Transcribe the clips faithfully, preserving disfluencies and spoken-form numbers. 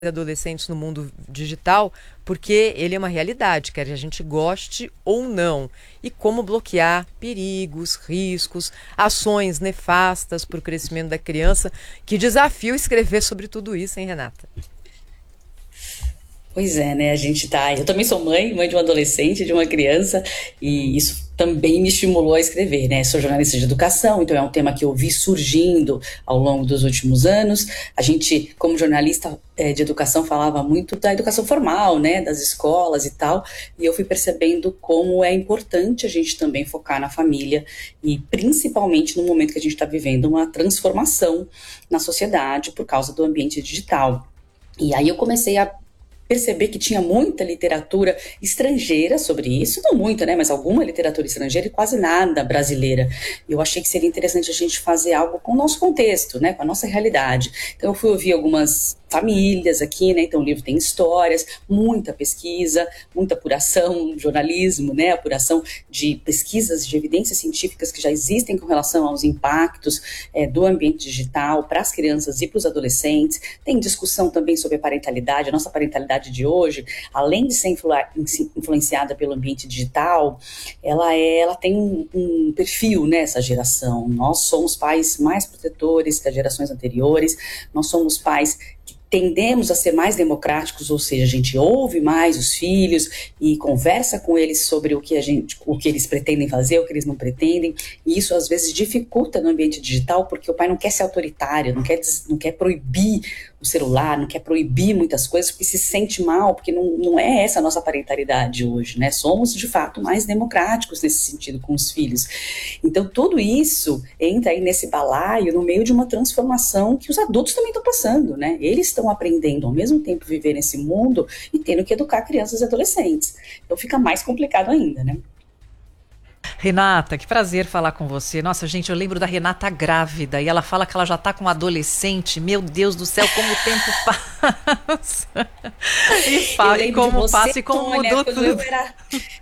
adolescentes no mundo digital, porque ele é uma realidade, quer a gente goste ou não. E como bloquear perigos, riscos, ações nefastas para o crescimento da criança. Que desafio escrever sobre tudo isso, hein, Renata? Pois é, né? A gente tá. Eu também sou mãe, mãe de um adolescente, de uma criança, e isso também me estimulou a escrever, né? Sou jornalista de educação, então é um tema que eu vi surgindo ao longo dos últimos anos. A gente, como jornalista é, de educação, falava muito da educação formal, né? Das escolas e tal, e eu fui percebendo como é importante a gente também focar na família, e principalmente no momento que a gente está vivendo uma transformação na sociedade por causa do ambiente digital. E aí eu comecei a perceber que tinha muita literatura estrangeira sobre isso, não muita, né, mas alguma literatura estrangeira e quase nada brasileira. E eu achei que seria interessante a gente fazer algo com o nosso contexto, né, com a nossa realidade. Então eu fui ouvir algumas famílias aqui, né, então o livro tem histórias, muita pesquisa, muita apuração, jornalismo, né, apuração de pesquisas, de evidências científicas que já existem com relação aos impactos é, do ambiente digital para as crianças e para os adolescentes. Tem discussão também sobre a parentalidade, a nossa parentalidade de hoje, além de ser influ- influenciada pelo ambiente digital, ela, é, ela tem um, um perfil nessa geração. Nós somos pais mais protetores que as gerações anteriores, nós somos pais que tendemos a ser mais democráticos, ou seja, a gente ouve mais os filhos e conversa com eles sobre o que, a gente, o que eles pretendem fazer, o que eles não pretendem, e isso às vezes dificulta no ambiente digital, porque o pai não quer ser autoritário, não quer, não quer proibir o celular, não quer proibir muitas coisas, porque se sente mal, porque não, não é essa a nossa parentalidade hoje, né? Somos, de fato, mais democráticos nesse sentido com os filhos. Então, tudo isso entra aí nesse balaio no meio de uma transformação que os adultos também estão passando, né? Eles estão aprendendo ao mesmo tempo viver nesse mundo e tendo que educar crianças e adolescentes. Então, fica mais complicado ainda, né? Renata, que prazer falar com você. Nossa, gente, eu lembro da Renata grávida e ela fala que ela já tá com um adolescente. Meu Deus do céu, como o tempo passa. E fala, e como você, passa e como Tônia, mudou quando tudo. Eu era,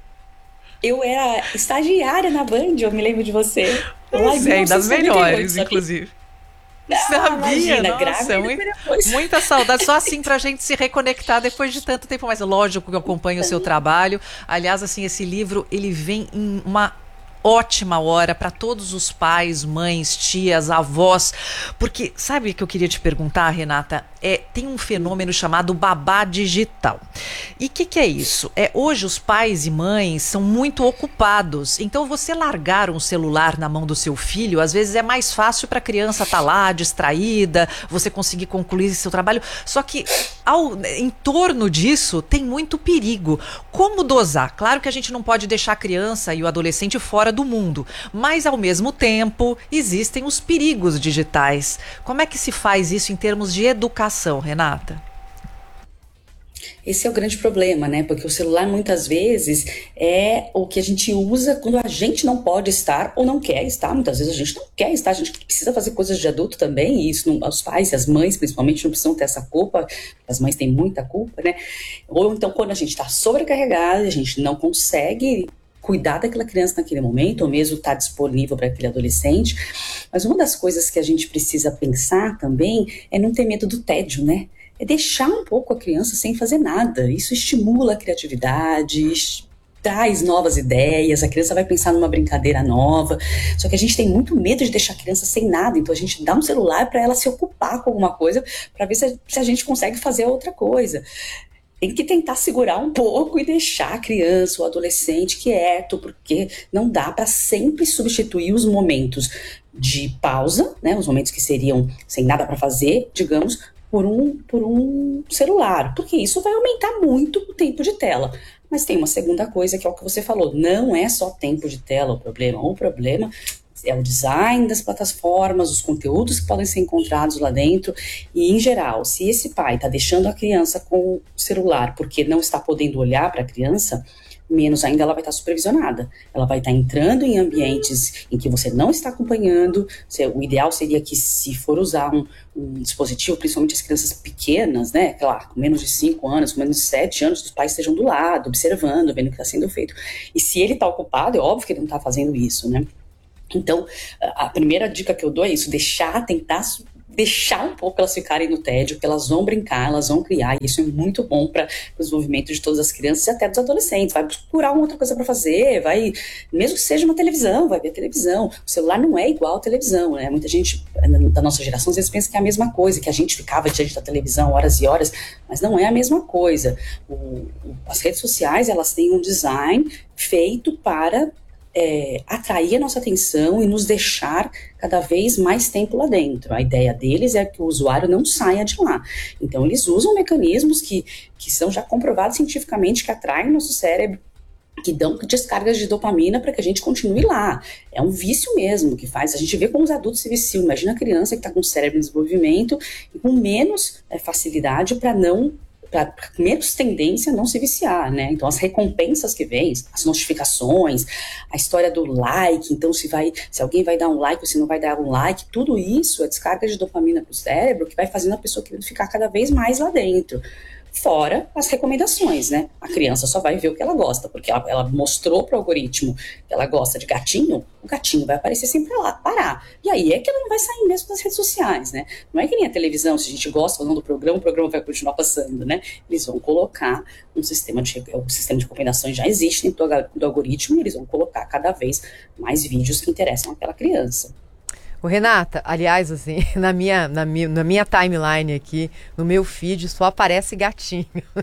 eu era estagiária na Band, eu me lembro de você. Lá em Pois é, e das mil novecentos e noventa e oito, melhores, sabia? inclusive. Não, Sabia, imagina, nossa, grávida mui- depois. muita saudade. Só assim pra gente se reconectar depois de tanto tempo. Mas lógico que eu acompanho o seu trabalho. Aliás, assim, esse livro, ele vem em uma ótima hora para todos os pais, mães, tias, avós, porque sabe o que eu queria te perguntar, Renata? É, tem um fenômeno chamado babá digital. E o que, que é isso? É, hoje os pais e mães são muito ocupados, então você largar um celular na mão do seu filho, às vezes é mais fácil para a criança estar lá, distraída, você conseguir concluir seu trabalho, só que ao, em torno disso tem muito perigo. Como dosar? Claro que a gente não pode deixar a criança e o adolescente fora do mundo, mas ao mesmo tempo existem os perigos digitais. Como é que se faz isso em termos de educação, Renata? Esse é o grande problema, né? Porque o celular muitas vezes é o que a gente usa quando a gente não pode estar ou não quer estar. Muitas vezes a gente não quer estar, a gente precisa fazer coisas de adulto também, e isso não, os pais e as mães principalmente não precisam ter essa culpa, as mães têm muita culpa, né? Ou então quando a gente está sobrecarregada, a gente não consegue cuidar daquela criança naquele momento, ou mesmo estar disponível para aquele adolescente. Mas uma das coisas que a gente precisa pensar também é não ter medo do tédio, né? É deixar um pouco a criança sem fazer nada. Isso estimula a criatividade, traz novas ideias, a criança vai pensar numa brincadeira nova. Só que a gente tem muito medo de deixar a criança sem nada, então a gente dá um celular para ela se ocupar com alguma coisa, para ver se a, se a gente consegue fazer outra coisa. Tem que tentar segurar um pouco e deixar a criança, o adolescente quieto, porque não dá para sempre substituir os momentos de pausa, né, os momentos que seriam sem nada para fazer, digamos, por um, por um celular, porque isso vai aumentar muito o tempo de tela. Mas tem uma segunda coisa, que é o que você falou, não é só tempo de tela o problema, o problema é o design das plataformas, os conteúdos que podem ser encontrados lá dentro, e em geral, se esse pai está deixando a criança com o celular porque não está podendo olhar para a criança, menos ainda ela vai estar supervisionada. Ela vai estar entrando em ambientes em que você não está acompanhando. O ideal seria que, se for usar um, um dispositivo, principalmente as crianças pequenas, né, claro, com menos de cinco anos, com menos de sete anos, os pais estejam do lado, observando, vendo o que está sendo feito. E se ele está ocupado, é óbvio que ele não está fazendo isso, né? Então, a primeira dica que eu dou é isso, deixar, tentar deixar um pouco elas ficarem no tédio, que elas vão brincar, elas vão criar, e isso é muito bom para o desenvolvimento de todas as crianças e até dos adolescentes. Vai procurar uma outra coisa para fazer, vai, mesmo que seja uma televisão, vai ver televisão. O celular não é igual à televisão, né? Muita gente da nossa geração às vezes pensa que é a mesma coisa, que a gente ficava diante da televisão horas e horas, mas não é a mesma coisa. O, o, as redes sociais, elas têm um design feito para É, atrair a nossa atenção e nos deixar cada vez mais tempo lá dentro. A ideia deles é que o usuário não saia de lá. Então, eles usam mecanismos que, que são já comprovados cientificamente, que atraem o nosso cérebro, que dão descargas de dopamina para que a gente continue lá. É um vício mesmo que faz. A gente vê como os adultos se viciam. Imagina a criança que está com o cérebro em desenvolvimento e com menos é, facilidade para não para menos tendência a não se viciar, né? Então, as recompensas que vêm, as notificações, a história do like, então se vai, se alguém vai dar um like ou se não vai dar um like, tudo isso é descarga de dopamina para o cérebro que vai fazendo a pessoa querendo ficar cada vez mais lá dentro. Fora as recomendações, né? A criança só vai ver o que ela gosta, porque ela, ela mostrou para o algoritmo que ela gosta de gatinho, o gatinho vai aparecer sempre lá, parar. E aí é que ela não vai sair mesmo das redes sociais, né? Não é que nem a televisão, se a gente gosta ou não do programa, o programa vai continuar passando, né? Eles vão colocar um sistema de, o sistema de recomendações já existe dentro do, do algoritmo e eles vão colocar cada vez mais vídeos que interessam àquela criança. Ô, Renata, aliás, assim, na minha, na, minha, na minha timeline aqui, no meu feed, só aparece gatinho.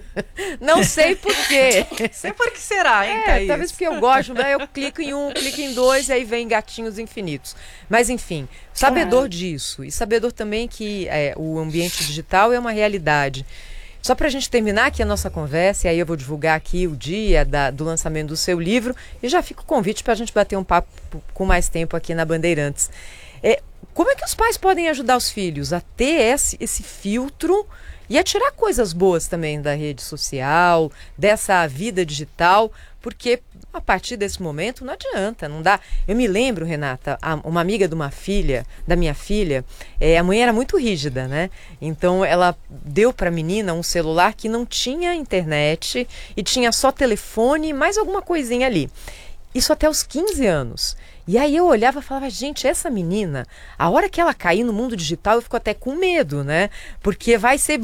Não sei por quê. Não sei por que será, hein, é, Thaís? Talvez porque eu gosto, né? Eu clico em um, clico em dois e aí vem gatinhos infinitos. Mas, enfim, sabedor ah. disso. E sabedor também que é, o ambiente digital é uma realidade. Só para a gente terminar aqui a nossa conversa, e aí eu vou divulgar aqui o dia da, do lançamento do seu livro, e já fica o convite para a gente bater um papo com mais tempo aqui na Bandeirantes. É, como é que os pais podem ajudar os filhos a ter esse, esse filtro e a tirar coisas boas também da rede social, dessa vida digital, porque a partir desse momento não adianta, não dá. Eu me lembro, Renata, a, uma amiga de uma filha, da minha filha, é, a mãe era muito rígida, né? Então ela deu para a menina um celular que não tinha internet e tinha só telefone e mais alguma coisinha ali. Isso até os quinze anos. E aí eu olhava e falava, gente, essa menina, a hora que ela cair no mundo digital, eu fico até com medo, né? Porque vai ser...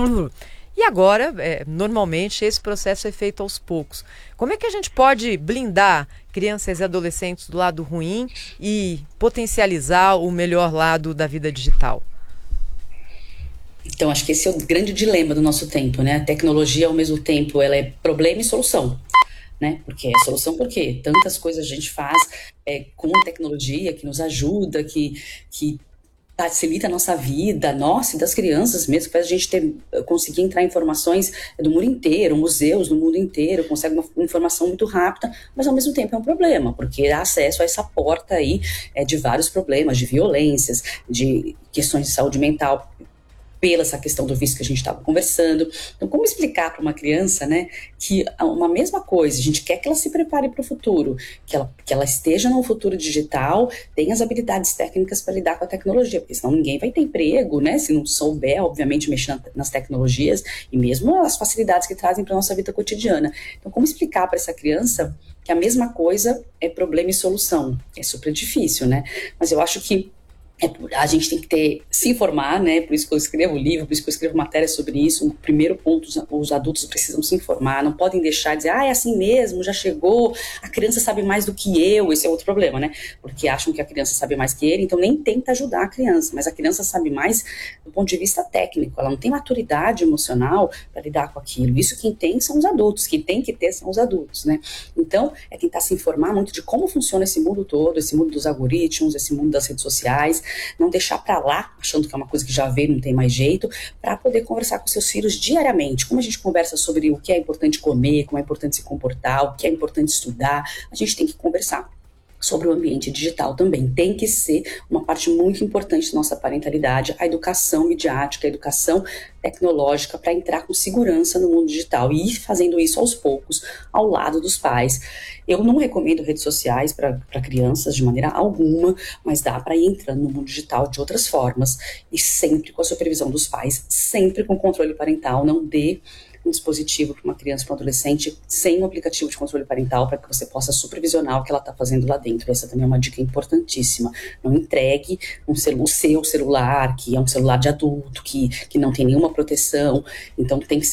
E agora, é, normalmente, esse processo é feito aos poucos. Como é que a gente pode blindar crianças e adolescentes do lado ruim e potencializar o melhor lado da vida digital? Então, acho que esse é o grande dilema do nosso tempo, né? A tecnologia, ao mesmo tempo, ela é problema e solução. Né? Porque é solução porque tantas coisas a gente faz é, com tecnologia que nos ajuda, que, que facilita a nossa vida, nossa, e das crianças mesmo, faz a gente ter, conseguir entrar em informações do mundo inteiro, museus do mundo inteiro, consegue uma informação muito rápida, mas ao mesmo tempo é um problema, porque dá acesso a essa porta aí é, de vários problemas, de violências, de questões de saúde mental, pela essa questão do vício que a gente estava conversando. Então, como explicar para uma criança, né, que uma mesma coisa, a gente quer que ela se prepare para o futuro, que ela, que ela esteja num futuro digital, tenha as habilidades técnicas para lidar com a tecnologia, porque senão ninguém vai ter emprego, né, se não souber, obviamente, mexer nas tecnologias e mesmo as facilidades que trazem para a nossa vida cotidiana. Então, como explicar para essa criança que a mesma coisa é problema e solução? É super difícil, né? Mas eu acho que É, a gente tem que ter, se informar, né? Por isso que eu escrevo livro, por isso que eu escrevo matéria sobre isso. O primeiro ponto, os, os adultos precisam se informar, não podem deixar de dizer, ah, é assim mesmo, já chegou, a criança sabe mais do que eu. Esse é outro problema, né? Porque acham que a criança sabe mais que ele, então nem tenta ajudar a criança, mas a criança sabe mais do ponto de vista técnico, ela não tem maturidade emocional para lidar com aquilo. Isso quem tem são os adultos, quem tem que ter são os adultos, né? Então, é tentar se informar muito de como funciona esse mundo todo, esse mundo dos algoritmos, esse mundo das redes sociais, não deixar para lá, achando que é uma coisa que já veio, não tem mais jeito, para poder conversar com seus filhos diariamente. Como a gente conversa sobre o que é importante comer, como é importante se comportar, o que é importante estudar, a gente tem que conversar sobre o ambiente digital também. Tem que ser uma parte muito importante da nossa parentalidade, a educação midiática, a educação tecnológica para entrar com segurança no mundo digital e ir fazendo isso aos poucos, ao lado dos pais. Eu não recomendo redes sociais para crianças de maneira alguma, mas dá para ir entrando no mundo digital de outras formas e sempre com a supervisão dos pais, sempre com controle parental, não dê um dispositivo para uma criança, para um adolescente, sem um aplicativo de controle parental, para que você possa supervisionar o que ela está fazendo lá dentro. Essa também é uma dica importantíssima. Não entregue um celu- o seu celular, que é um celular de adulto, que, que não tem nenhuma proteção. Então tem que